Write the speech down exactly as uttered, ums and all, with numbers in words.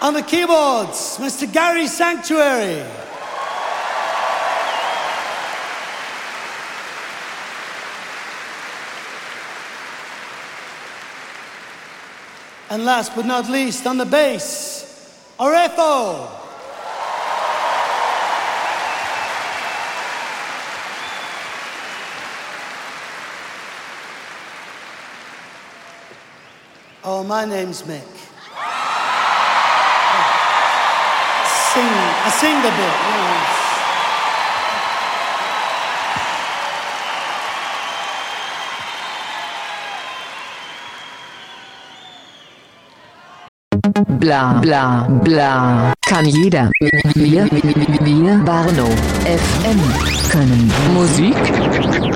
On the keyboards, Mister Gary Sanctuary. And last but not least, on the bass, Orefo. Oh, my name's Mick. Sing, I sing a bit, you know. Bla bla bla. Kann jeder. Wir, wir, wir, Barno. F M. Können Musik.